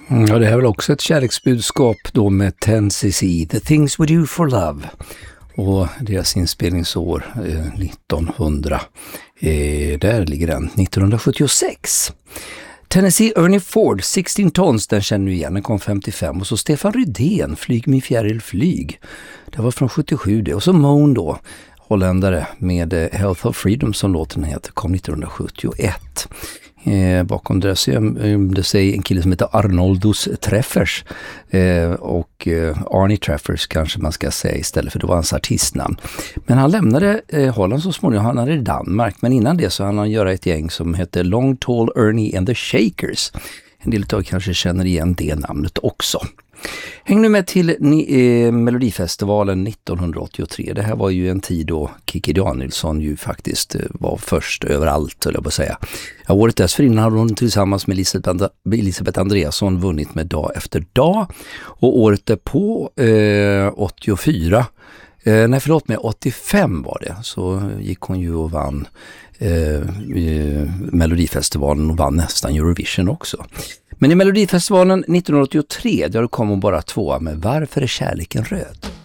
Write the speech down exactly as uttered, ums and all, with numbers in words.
Ja, det är väl också ett kärleksbudskap då med ten C C, The Things We Do For Love. Och deras inspelningsår eh, nittonhundra, eh, där ligger den, nittonhundrasjuttiosex. Tennessee Ernie Ford, sexton tons, den känner du igen, den kom femtiofem. Och så Stefan Rydén, Flyg min fjäril flyg, det var från sjuttiosju det. Och så Moan då, holländare med Health of Freedom som låten heter, kom nittonhundrasjuttioett. Eh, bakom det ser sig en kille som heter Arnoldus Treffers eh, och eh, Arnie Treffers kanske man ska säga istället, för det var hans artistnamn. Men han lämnade eh, Holland så småningom, han hade i Danmark, men innan det så hann han göra ett gäng som heter Long Tall Ernie and the Shakers. En del av kanske känner igen det namnet också. Häng nu med till eh, Melodifestivalen nittonhundraåttiotre. Det här var ju en tid då Kikki Danielsson ju faktiskt eh, var först överallt, eller jag på säga. Ja, året dessförinnan hade hon tillsammans med Elisabeth, Elisabeth Andreasson vunnit med Dag efter dag. Och året därpå, eh, åttiofyra, eh, nej förlåt mig, åttiofem var det, så gick hon ju och vann eh, Melodifestivalen och vann nästan Eurovision också. Men i Melodifestivalen nittonhundraåttiotre, där kom hon bara tvåa med Varför är kärleken röd?